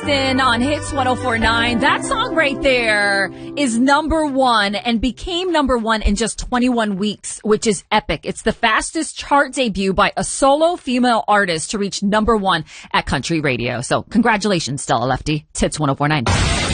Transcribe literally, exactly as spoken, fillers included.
In on Hits one oh four point nine. That song right there is number one and became number one in just twenty-one weeks, which is epic. It's the fastest chart debut by a solo female artist to reach number one at country radio. So congratulations, Stella Lefty. It's Hits one oh four point nine.